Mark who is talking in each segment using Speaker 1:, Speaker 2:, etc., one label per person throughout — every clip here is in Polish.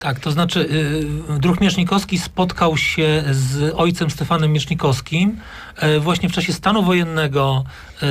Speaker 1: Tak, to znaczy druh Miesznikowski spotkał się z ojcem Stefanem Miesznikowskim właśnie w czasie stanu wojennego,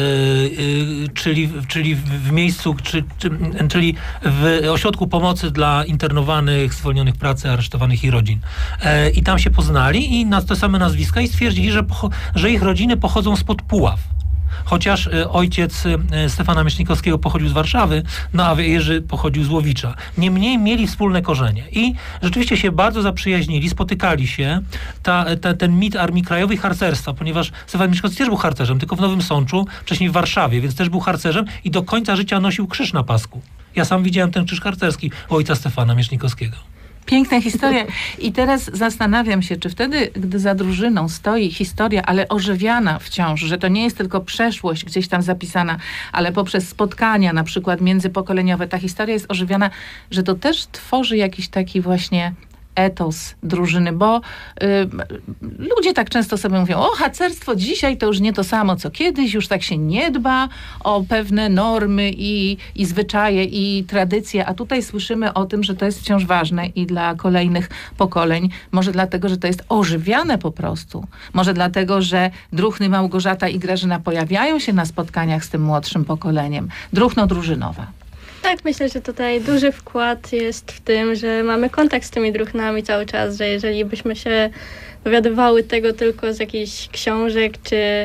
Speaker 1: czyli w miejscu, czyli w ośrodku pomocy dla internowanych, zwolnionych pracy, aresztowanych i rodzin. I tam się poznali i na te same nazwiska i stwierdzili, że ich rodziny pochodzą spod Puław. Chociaż ojciec Stefana Miesznikowskiego pochodził z Warszawy, no a Jerzy pochodził z Łowicza. Niemniej mieli wspólne korzenie i rzeczywiście się bardzo zaprzyjaźnili, spotykali się. Ten mit Armii Krajowej, harcerstwa, ponieważ Stefan Miesznikowski też był harcerzem, tylko w Nowym Sączu, wcześniej w Warszawie, więc też był harcerzem i do końca życia nosił krzyż na pasku. Ja sam widziałem ten krzyż harcerski u ojca Stefana Miesznikowskiego.
Speaker 2: Piękna historia. I teraz zastanawiam się, czy wtedy, gdy za drużyną stoi historia, ale ożywiana wciąż, że to nie jest tylko przeszłość gdzieś tam zapisana, ale poprzez spotkania na przykład międzypokoleniowe, ta historia jest ożywiana, że to też tworzy jakiś taki właśnie etos drużyny, bo ludzie tak często sobie mówią, o harcerstwo dzisiaj to już nie to samo co kiedyś, już tak się nie dba o pewne normy i zwyczaje i tradycje, a tutaj słyszymy o tym, że to jest wciąż ważne i dla kolejnych pokoleń. Może dlatego, że to jest ożywiane po prostu. Może dlatego, że druhny Małgorzata i Grażyna pojawiają się na spotkaniach z tym młodszym pokoleniem. Druhno drużynowa.
Speaker 3: Tak, myślę, że tutaj duży wkład jest w tym, że mamy kontakt z tymi druhnami cały czas, że jeżeli byśmy się dowiadywały tego tylko z jakichś książek czy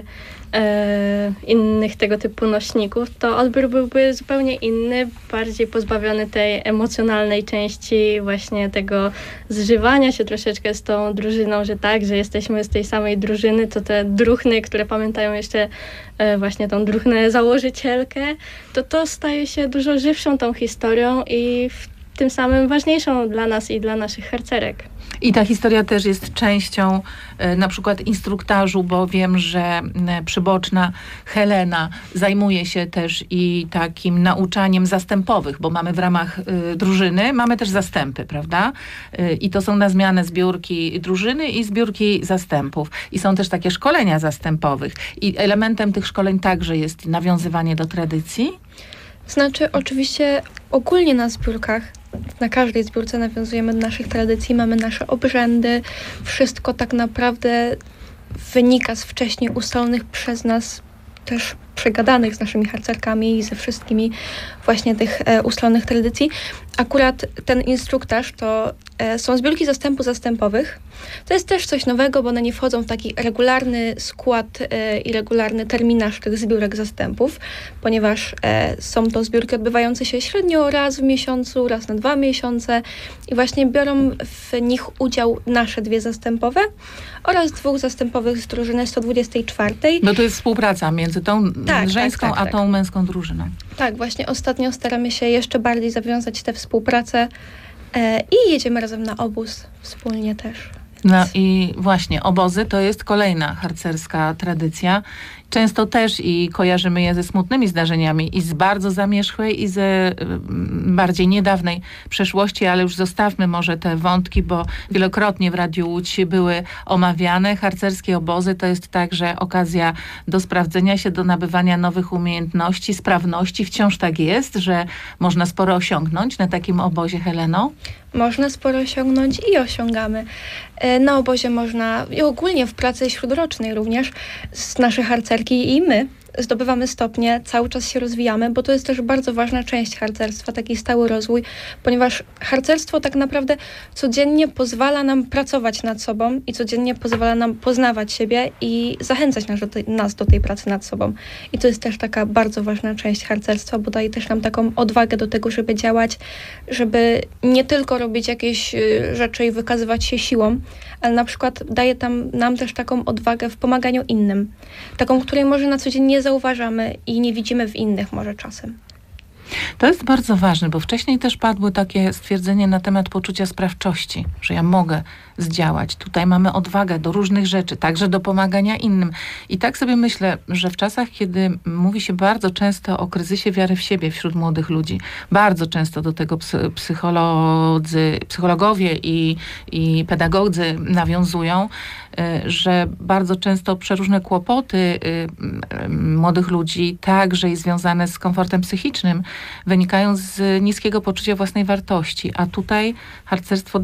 Speaker 3: innych tego typu nośników, to odbiór byłby zupełnie inny, bardziej pozbawiony tej emocjonalnej części właśnie tego zżywania się troszeczkę z tą drużyną, że tak, że jesteśmy z tej samej drużyny, to te druhny, które pamiętają jeszcze właśnie tą druhnę założycielkę, to staje się dużo żywszą tą historią i tym samym ważniejszą dla nas i dla naszych harcerek.
Speaker 2: I ta historia też jest częścią na przykład instruktażu, bo wiem, że przyboczna Helena zajmuje się też i takim nauczaniem zastępowych, bo mamy w ramach drużyny, mamy też zastępy, prawda? I to są na zmianę zbiórki drużyny i zbiórki zastępów. I są też takie szkolenia zastępowych. I elementem tych szkoleń także jest nawiązywanie do tradycji.
Speaker 4: Znaczy, oczywiście ogólnie na zbiórkach, na każdej zbiórce nawiązujemy do naszych tradycji, mamy nasze obrzędy, wszystko tak naprawdę wynika z wcześniej ustalonych przez nas, też przegadanych z naszymi harcerkami i ze wszystkimi właśnie tych ustalonych tradycji. Akurat ten instruktaż to są zbiórki zastępowych. To jest też coś nowego, bo one nie wchodzą w taki regularny skład i regularny terminarz tych zbiórek zastępów, ponieważ są to zbiórki odbywające się średnio raz w miesiącu, raz na 2 miesiące i właśnie biorą w nich udział nasze 2 zastępowe oraz 2 zastępowych z drużyny 124.
Speaker 2: No to jest współpraca między tą żeńską, a tą męską drużyną.
Speaker 4: Tak, właśnie ostatnio staramy się jeszcze bardziej zawiązać tę współpracę i jedziemy razem na obóz wspólnie też.
Speaker 2: No i właśnie obozy to jest kolejna harcerska tradycja. Często też i kojarzymy je ze smutnymi zdarzeniami i z bardzo zamierzchłej i ze bardziej niedawnej przeszłości, ale już zostawmy może te wątki, bo wielokrotnie w Radiu Łódź były omawiane. Harcerskie obozy to jest także okazja do sprawdzenia się, do nabywania nowych umiejętności, sprawności. Wciąż tak jest, że można sporo osiągnąć na takim obozie, Heleno?
Speaker 4: Można sporo osiągnąć i osiągamy. Na obozie można, i ogólnie w pracy śródrocznej również, nasze harcerki i my zdobywamy stopnie, cały czas się rozwijamy, bo to jest też bardzo ważna część harcerstwa, taki stały rozwój, ponieważ harcerstwo tak naprawdę codziennie pozwala nam pracować nad sobą i codziennie pozwala nam poznawać siebie i zachęcać nas do tej pracy nad sobą. I to jest też taka bardzo ważna część harcerstwa, bo daje też nam taką odwagę do tego, żeby działać, żeby nie tylko robić jakieś rzeczy i wykazywać się siłą, ale na przykład daje nam też taką odwagę w pomaganiu innym. Taką, której może na co dzień nie zauważamy i nie widzimy w innych może czasem.
Speaker 2: To jest bardzo ważne, bo wcześniej też padły takie stwierdzenie na temat poczucia sprawczości, że ja mogę zdziałać. Tutaj mamy odwagę do różnych rzeczy, także do pomagania innym. I tak sobie myślę, że w czasach, kiedy mówi się bardzo często o kryzysie wiary w siebie wśród młodych ludzi, bardzo często do tego psychologowie i pedagodzy nawiązują, że bardzo często przeróżne kłopoty młodych ludzi, także i związane z komfortem psychicznym, wynikają z niskiego poczucia własnej wartości. A tutaj harcerstwo